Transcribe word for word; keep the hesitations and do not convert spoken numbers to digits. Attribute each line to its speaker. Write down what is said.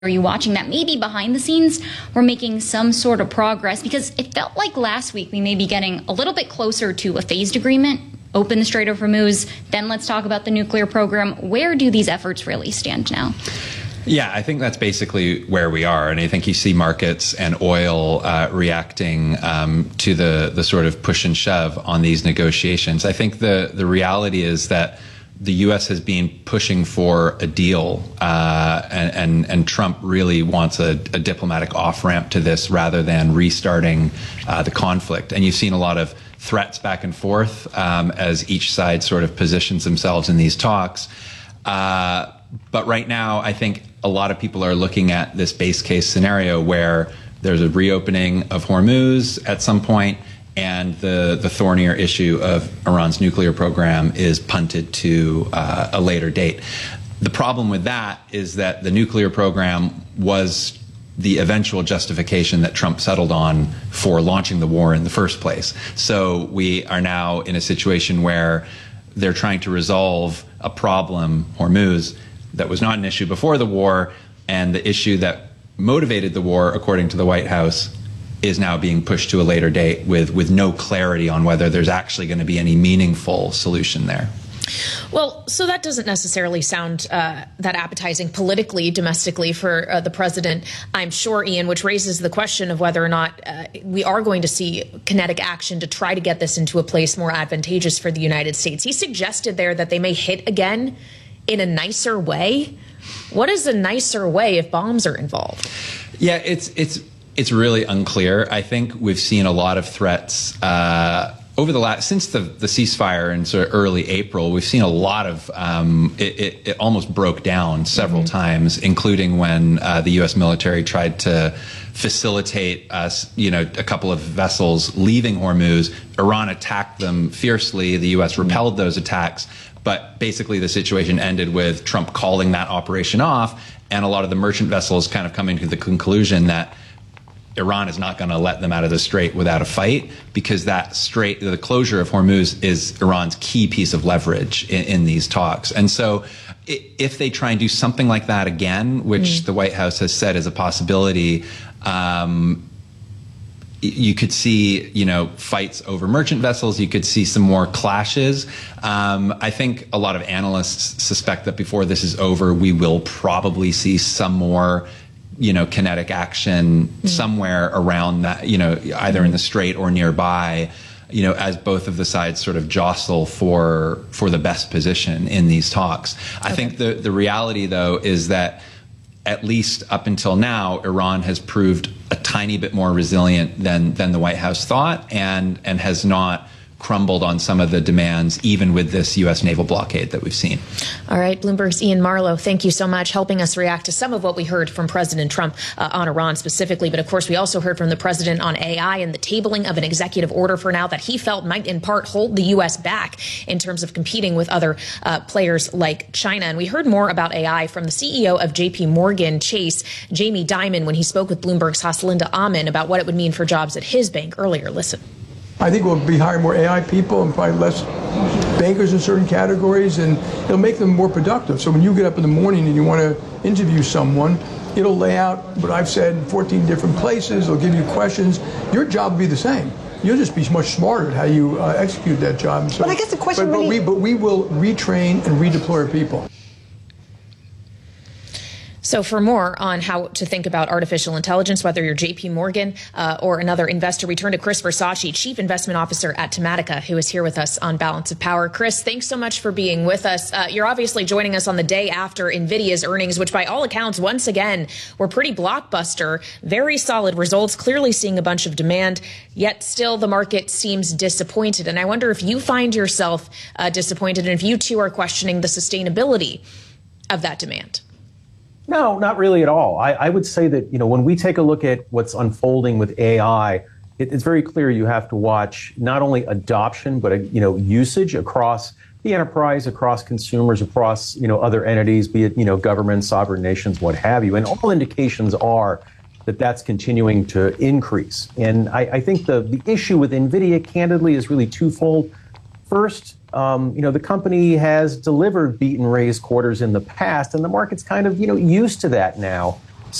Speaker 1: Are you watching that maybe behind the scenes we're making some sort of progress? Because it felt like last week we may be getting a little bit closer to a phased agreement, open the Strait of Hormuz, then let's talk about the nuclear program. Where do these efforts really stand now?
Speaker 2: Yeah, I think that's basically where we are. And I think you see markets and oil uh, reacting um, to the, the sort of push and shove on these negotiations. I think the, the reality is that the U S has been pushing for a deal, uh, and, and, and Trump really wants a, a diplomatic off-ramp to this rather than restarting uh, the conflict. And you've seen a lot of threats back and forth um, as each side sort of positions themselves in these talks. Uh, but right now, I think a lot of people are looking at this base case scenario where there's a reopening of Hormuz at some point, and the, the thornier issue of Iran's nuclear program is punted to uh, a later date. The problem with that is that the nuclear program was the eventual justification that Trump settled on for launching the war in the first place. So we are now in a situation where they're trying to resolve a problem, Hormuz, that was not an issue before the war, and the issue that motivated the war, according to the White House, is now being pushed to a later date with, with no clarity on whether there's actually going to be any meaningful solution there.
Speaker 3: Well, so that doesn't necessarily sound uh, that appetizing politically, domestically for uh, the president, I'm sure, Ian, which raises the question of whether or not uh, we are going to see kinetic action to try to get this into a place more advantageous for the United States. He suggested there that they may hit again in a nicer way. What is a nicer way if bombs are involved?
Speaker 2: Yeah, it's it's it's really unclear. I think we've seen a lot of threats uh, over the last since the the ceasefire in sort of early April. We've seen a lot of um, it, it, it almost broke down several mm-hmm. times, including when uh, the U S military tried to facilitate us, you know, a couple of vessels leaving Hormuz. Iran attacked them fiercely. The U S repelled those attacks. But basically the situation ended with Trump calling that operation off, and a lot of the merchant vessels kind of coming to the conclusion that Iran is not going to let them out of the strait without a fight, because that strait, the closure of Hormuz, is Iran's key piece of leverage in, in these talks. And so if they try and do something like that again, which mm. the White House has said is a possibility, um, you could see, you know, fights over merchant vessels. You could see some more clashes. Um, I think a lot of analysts suspect that before this is over, we will probably see some more, you know, kinetic action mm. somewhere around that, you know, either in the strait or nearby, you know, as both of the sides sort of jostle for for the best position in these talks. I okay. think the the reality, though, is that at least up until now, Iran has proved a tiny bit more resilient than than the White House thought, and and has not crumbled on some of the demands, even with this U S naval blockade that we've seen.
Speaker 3: All right, Bloomberg's Ian Marlowe, thank you so much, helping us react to some of what we heard from President Trump uh, on Iran specifically. But of course, we also heard from the president on A I and the tabling of an executive order for now that he felt might in part hold the U S back in terms of competing with other uh, players like China. And we heard more about A I from the C E O of J P Morgan Chase, Jamie Dimon, when he spoke with Bloomberg's Haslinda Amin about what it would mean for jobs at his bank earlier. Listen.
Speaker 4: I think we'll be hiring more A I people and probably less bankers in certain categories, and it'll make them more productive. So when you get up in the morning and you want to interview someone, it'll lay out what I've said in fourteen different places. It'll give you questions. Your job will be the same. You'll just be much smarter at how you uh, execute that job. So,
Speaker 5: but I guess the question
Speaker 4: but, but
Speaker 5: really...
Speaker 4: we but we will retrain and redeploy our people.
Speaker 3: So for more on how to think about artificial intelligence, whether you're J P Morgan uh, or another investor, we turn to Chris Versace, Chief Investment Officer at Tematica, who is here with us on Balance of Power. Chris, thanks so much for being with us. Uh, you're obviously joining us on the day after NVIDIA's earnings, which by all accounts, once again, were pretty blockbuster, very solid results, clearly seeing a bunch of demand, yet still the market seems disappointed. And I wonder if you find yourself uh, disappointed and if you too are questioning the sustainability of that demand.
Speaker 6: No, not really at all. I, I would say that, you know, when we take a look at what's unfolding with A I, it, it's very clear you have to watch not only adoption, but, you know, usage across the enterprise, across consumers, across, you know, other entities, be it, you know, governments, sovereign nations, what have you. And all indications are that that's continuing to increase. And I, I think the, the issue with NVIDIA, candidly, is really twofold. First, um, you know, the company has delivered beat and raise quarters in the past, and the market's kind of, you know, used to that now.